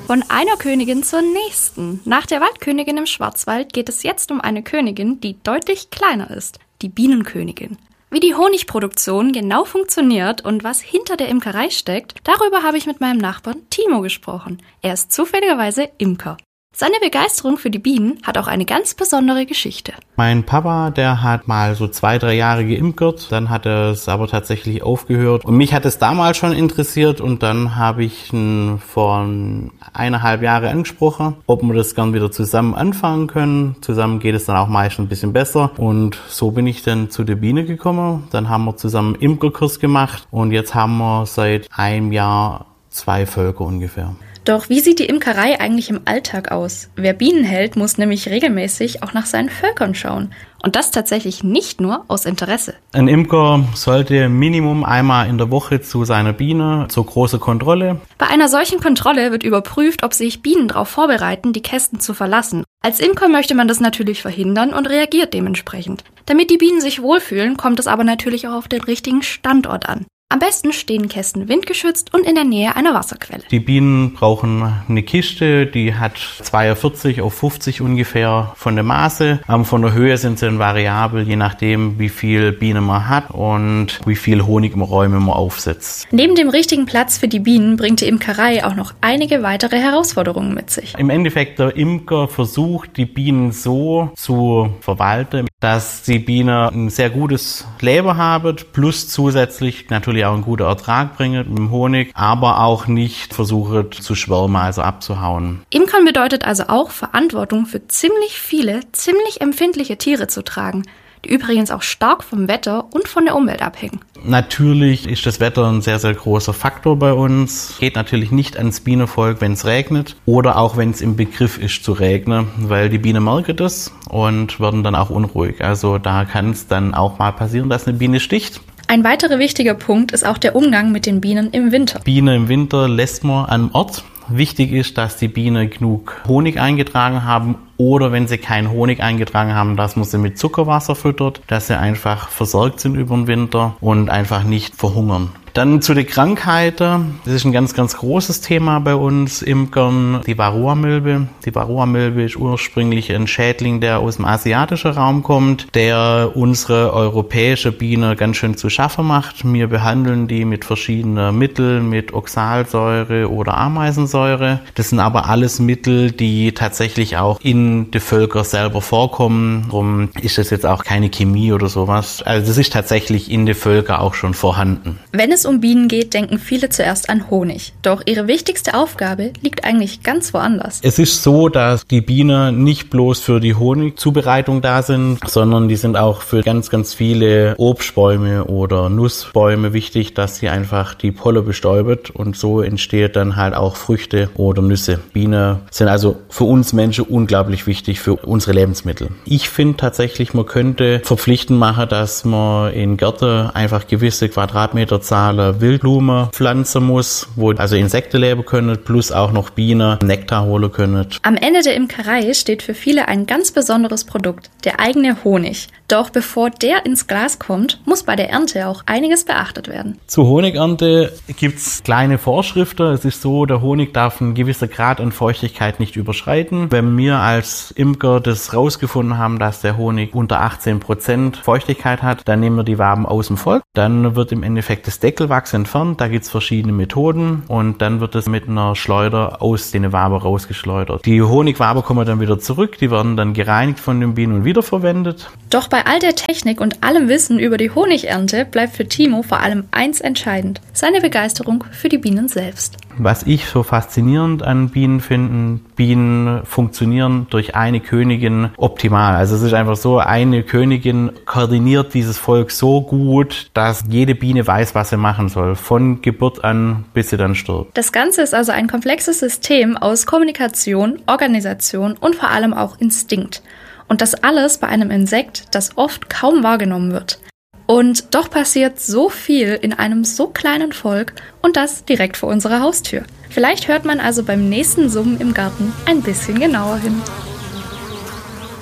Von einer Königin zur nächsten. Nach der Waldkönigin im Schwarzwald geht es jetzt um eine Königin, die deutlich kleiner ist. Die Bienenkönigin. Wie die Honigproduktion genau funktioniert und was hinter der Imkerei steckt, darüber habe ich mit meinem Nachbarn Timo gesprochen. Er ist zufälligerweise Imker. Seine Begeisterung für die Bienen hat auch eine ganz besondere Geschichte. Mein Papa, der hat mal so 2-3 Jahre geimkert, dann hat er es aber tatsächlich aufgehört. Und mich hat es damals schon interessiert und dann habe ich ihn vor 1,5 Jahren angesprochen, ob wir das gern wieder zusammen anfangen können. Zusammen geht es dann auch meistens ein bisschen besser. Und so bin ich dann zu der Biene gekommen. Dann haben wir zusammen einen Imkerkurs gemacht und jetzt haben wir seit einem Jahr 2 Völker ungefähr. Doch wie sieht die Imkerei eigentlich im Alltag aus? Wer Bienen hält, muss nämlich regelmäßig auch nach seinen Völkern schauen. Und das tatsächlich nicht nur aus Interesse. Ein Imker sollte Minimum einmal in der Woche zu seiner Biene zur großen Kontrolle. Bei einer solchen Kontrolle wird überprüft, ob sich Bienen darauf vorbereiten, die Kästen zu verlassen. Als Imker möchte man das natürlich verhindern und reagiert dementsprechend. Damit die Bienen sich wohlfühlen, kommt es aber natürlich auch auf den richtigen Standort an. Am besten stehen Kästen windgeschützt und in der Nähe einer Wasserquelle. Die Bienen brauchen eine Kiste, die hat 42 auf 50 ungefähr von der Maße. Von der Höhe sind sie dann variabel, je nachdem wie viel Bienen man hat und wie viel Honig im Räume man aufsetzt. Neben dem richtigen Platz für die Bienen bringt die Imkerei auch noch einige weitere Herausforderungen mit sich. Im Endeffekt der Imker versucht, die Bienen so zu verwalten, dass die Biene ein sehr gutes Leben haben, plus zusätzlich natürlich auch einen guten Ertrag bringen mit dem Honig, aber auch nicht versuchen zu schwärmen, also abzuhauen. Imkern bedeutet also auch Verantwortung für ziemlich viele, ziemlich empfindliche Tiere zu tragen, die übrigens auch stark vom Wetter und von der Umwelt abhängen. Natürlich ist das Wetter ein sehr, sehr großer Faktor bei uns. Geht natürlich nicht ans Bienenvolk, wenn es regnet oder auch wenn es im Begriff ist zu regnen, weil die Bienen merken das und werden dann auch unruhig. Also da kann es dann auch mal passieren, dass eine Biene sticht. Ein weiterer wichtiger Punkt ist auch der Umgang mit den Bienen im Winter. Bienen im Winter lässt man am Ort. Wichtig ist, dass die Bienen genug Honig eingetragen haben oder wenn sie keinen Honig eingetragen haben, dass man sie mit Zuckerwasser füttert, dass sie einfach versorgt sind über den Winter und einfach nicht verhungern. Dann zu den Krankheiten. Das ist ein ganz, ganz großes Thema bei uns Imkern. Die Varroa-Milbe. Die Varroa-Milbe ist ursprünglich ein Schädling, der aus dem asiatischen Raum kommt, der unsere europäische Biene ganz schön zu schaffen macht. Wir behandeln die mit verschiedenen Mitteln, mit Oxalsäure oder Ameisensäure. Das sind aber alles Mittel, die tatsächlich auch in den Völkern selber vorkommen. Darum ist das jetzt auch keine Chemie oder sowas. Also das ist tatsächlich in den Völkern auch schon vorhanden. Wenn es um Bienen geht, denken viele zuerst an Honig. Doch ihre wichtigste Aufgabe liegt eigentlich ganz woanders. Es ist so, dass die Bienen nicht bloß für die Honigzubereitung da sind, sondern die sind auch für ganz, ganz viele Obstbäume oder Nussbäume wichtig, dass sie einfach die Pollen bestäubt und so entsteht dann halt auch Früchte oder Nüsse. Bienen sind also für uns Menschen unglaublich wichtig für unsere Lebensmittel. Ich finde tatsächlich, man könnte verpflichtend machen, dass man in Gärten einfach gewisse Quadratmeterzahl Wildblumen pflanzen muss, wo also Insekten leben können, plus auch noch Bienen Nektar holen können. Am Ende der Imkerei steht für viele ein ganz besonderes Produkt, der eigene Honig. Doch bevor der ins Glas kommt, muss bei der Ernte auch einiges beachtet werden. Zur Honigernte gibt's kleine Vorschriften. Es ist so, der Honig darf einen gewissen Grad an Feuchtigkeit nicht überschreiten. Wenn wir als Imker das rausgefunden haben, dass der Honig unter 18% Feuchtigkeit hat, dann nehmen wir die Waben aus dem Volk. Dann wird im Endeffekt das Deckelwachs entfernt. Da gibt's verschiedene Methoden und dann wird es mit einer Schleuder aus den Waben rausgeschleudert. Die Honigwaben kommen dann wieder zurück. Die werden dann gereinigt von den Bienen und wiederverwendet. Doch bei all der Technik und allem Wissen über die Honigernte bleibt für Timo vor allem eins entscheidend: seine Begeisterung für die Bienen selbst. Was ich so faszinierend an Bienen finde, Bienen funktionieren durch eine Königin optimal. Also es ist einfach so, eine Königin koordiniert dieses Volk so gut, dass jede Biene weiß, was sie machen soll, von Geburt an bis sie dann stirbt. Das Ganze ist also ein komplexes System aus Kommunikation, Organisation und vor allem auch Instinkt. Und das alles bei einem Insekt, das oft kaum wahrgenommen wird. Und doch passiert so viel in einem so kleinen Volk und das direkt vor unserer Haustür. Vielleicht hört man also beim nächsten Summen im Garten ein bisschen genauer hin.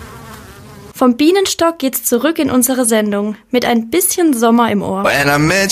Vom Bienenstock geht's zurück in unsere Sendung mit ein bisschen Sommer im Ohr.